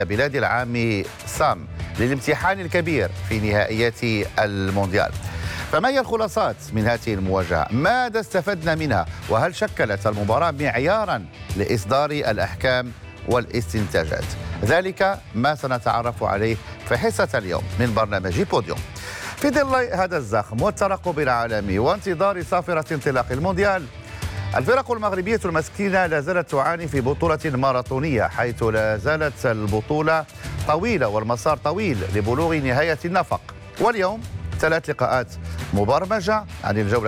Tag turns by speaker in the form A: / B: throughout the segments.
A: بلاد العام سام للامتحان الكبير في نهائيات المونديال. فما هي الخلاصات من هذه المواجهة؟ ماذا استفدنا منها؟ وهل شكلت المباراة معيارا لإصدار الأحكام والاستنتاجات؟ ذلك ما سنتعرف عليه في حصة اليوم من برنامج بوديوم. في ظل هذا الزخم والترقب العالمي وانتظار صافرة انطلاق المونديال، الفرق المغربية المسكينة لا زالت تعاني في بطولة ماراثونية، حيث لا زالت البطولة طويلة والمسار طويل لبلوغ نهاية النفق. واليوم 3 لقاءات مبرمجة عن الجولة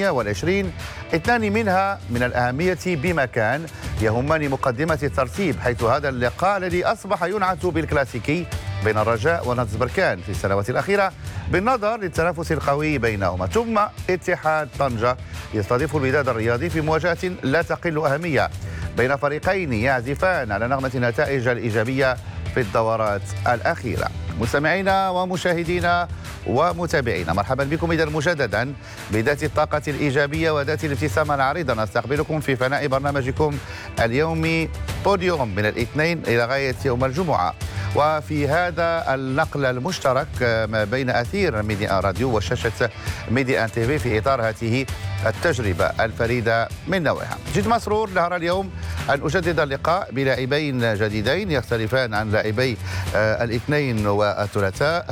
A: 22، 2 منها من الأهمية بمكان يهمان مقدمة الترتيب، حيث هذا اللقاء الذي أصبح ينعت بالكلاسيكي بين الرجاء ونهضة بركان في السنوات الأخيرة بالنظر للتنافس القوي بينهما. ثم اتحاد طنجة يستضيف الوداد الرياضي في مواجهة لا تقل أهمية بين فريقين يعزفان على نغمة النتائج الإيجابية في الدورات الأخيرة. مستمعينا ومشاهدينا ومتابعينا، مرحبا بكم إذا مجددا بذات الطاقة الإيجابية وذات الابتسامة العريضة. نستقبلكم في فناء برنامجكم اليومي بوديوم من الاثنين إلى غاية يوم الجمعة، وفي هذا النقل المشترك ما بين أثير ميديا راديو وشاشة ميديا تي في في إطار هذه التجربة الفريدة من نوعها. جد مسرور نهار اليوم أن أجدد اللقاء بلاعبين جديدين يختلفان عن لاعبي الاثنين والثلاثاء.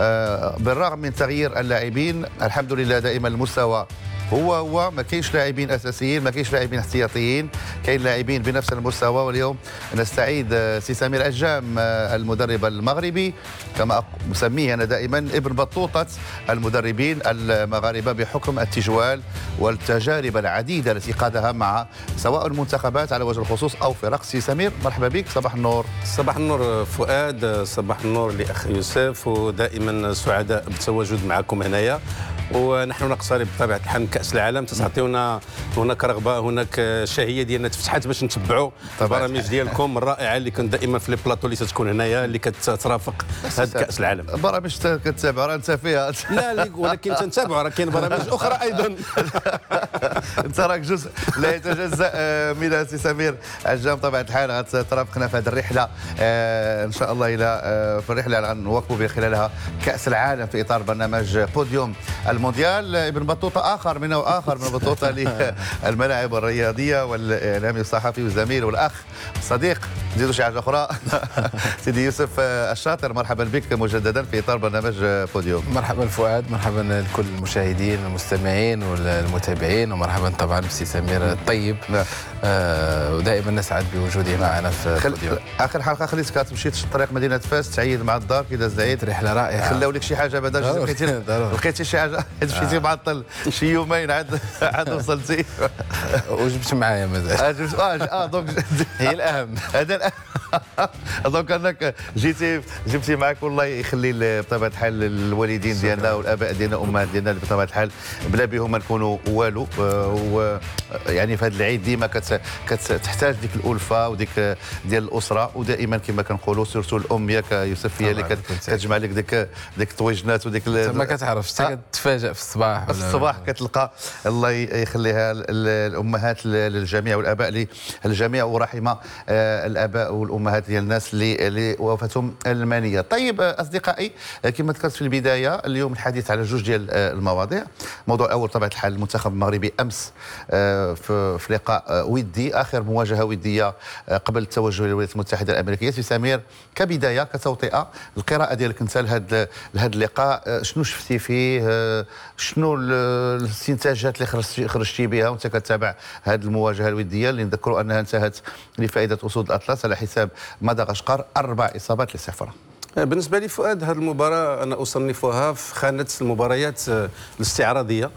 A: بالرغم من تغيير اللاعبين، الحمد لله دائما المستوى هو ما كاينش لاعبين اساسيين، ما كاينش لاعبين احتياطيين، كاين لاعبين بنفس المستوى. واليوم نستعيد سي سمير عجام المدرب المغربي، كما اسميه انا دائما ابن بطوطه المدربين المغاربه، بحكم التجوال والتجارب العديده التي قادها مع سواء المنتخبات على وجه الخصوص او فرق. سي سمير مرحبا بك، صباح النور.
B: صباح النور فؤاد، صباح النور لاخ يوسف، ودائما سعداء بالتواجد معكم هنايا. ونحن نقترب بطبيعه الحال من كاس العالم، تستعطيونا هناك رغبه، هناك شهيه ديالنا تفتحت باش نتبعوا البرامج ديالكم الرائعه اللي كنت دائما في لي بلاطو اللي تكون هنايا اللي كترافق هذا كاس العالم.
A: برامج كتتابع راه انت فيها
B: لا ولكن تنتابعوا، راه كاين برامج اخرى ايضا.
A: انت راك جزء لا يتجزا من سي سمير عجام. طبعا الحال غترافقنا في هذه الرحله ان شاء الله الى في الرحله اللي غنواكبوا من خلالها كاس العالم في اطار برنامج بوديوم المونديال. ابن بطوطه اخر من بطوطه للملاعب الرياضيه والاعلامي الصحفي والزميل والاخ الصديق، نزيدوا شي حاجه اخرى. سيدي يوسف الشاطر، مرحبا بك مجددا في اطار برنامج بوديوم.
C: مرحبا فؤاد، مرحبا لكل المشاهدين والمستمعين والمتابعين، ومرحبا طبعا بسي سمير الطيب. ودائما نسعد بوجوده معنا في بوديوم.
A: اخر حلقه خليتك تمشي طريق مدينه فاس تعيد مع الدار كذا زعيد،
C: رحله رائعه.
A: خلاو لك شي حاجه بعدا لقيتي شي حاجه مشيتي معطل شي يومين عاد وصلتي
C: وجبت معايا مازال.
A: دونك
C: هي الاهم.
A: هذا دونك انك جبتي معك، والله يخلي بطبيعه الحال الوالدين ديالنا والاباء ديالنا والامهات ديالنا اللي بطبيعه الحال بلا بهم ما نكونوا والو. ويعني في هذا العيد ديما كتحتاج ديك الالفه وديك ديال الاسره، ودائما كما كنقولوا سورتو الام ياك يوسف هي اللي كتجمع لك ديك الطويجنات وديك
C: ما كتعرفش كتفاجئ في الصباح.
A: في الصباح كتلقى الله يخليها الامهات للجميع والاباء للجميع، ورحمه الاباء والامهات ديال الناس اللي وفاتهم المنيه. طيب اصدقائي، كما ذكرت في البدايه اليوم الحديث على جوج ديال المواضيع. الموضوع الاول طبيعه الحال المنتخب المغربي امس في لقاء ودي، اخر مواجهه وديه قبل التوجه للولايات المتحده الامريكيه. سي سمير، كبدايه كتوطئه القراءه ديالك انت لهذا اللقاء، شنو شفتي فيه؟ شنو الاستنتاجات اللي خرجتي بها وانت كتابع هذه المواجهه الوديه اللي نذكروا انها انتهت لفائده اسود الاطلس على حساب مدغشقر 4 إصابات ل0؟
B: بالنسبه لي فؤاد، هذه المباراه انا اصنفها في خانه المباريات الاستعراضيه.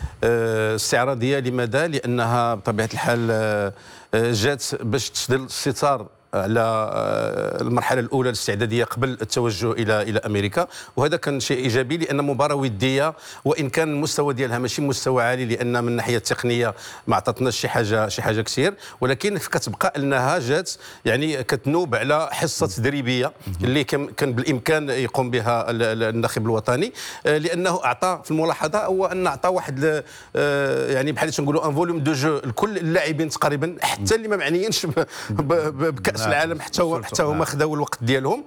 B: استعراضيه لماذا؟ لانها بطبيعه الحال جات باش تشدل الستار على المرحله الاولى الاستعداديه قبل التوجه الى امريكا، وهذا كان شيء ايجابي لان مباراه وديه، وان كان المستوى ديالها ماشي مستوى عالي لان من الناحيه التقنيه ما عطاتناش شي حاجه كثير، ولكن كتبقى انها جات يعني كتنوب على حصه تدريبيه اللي كان بالامكان يقوم بها الناخب الوطني، لانه اعطى في الملاحظه هو ان اعطى واحد يعني بحال تنقولوا ان فوليوم دو جو لكل اللاعبين تقريبا، حتى اللي ما معنيينش بكاس كاس العالم حتى هما خداو الوقت ديالهم.